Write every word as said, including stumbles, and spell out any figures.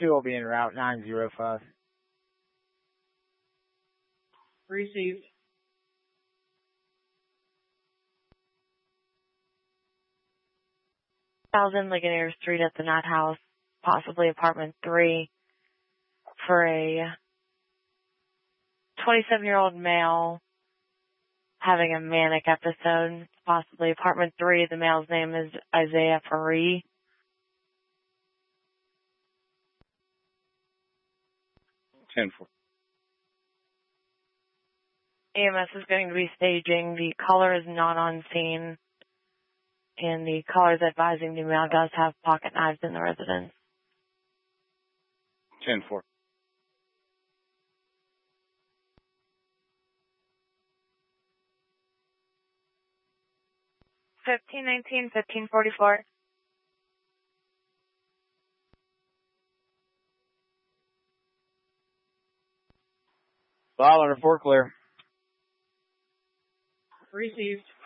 two will be en route nine zero five. Received. Thousand Ligonier Street at the Knott House, possibly apartment three, for a twenty-seven-year-old male having a manic episode, possibly apartment three. The male's name is Isaiah Faree. ten four. E M S is going to be staging. The caller is not on scene, and the caller is advising the male does have pocket knives in the residence. ten four. fifteen nineteen, fifteen forty-four. File under four clear. Received.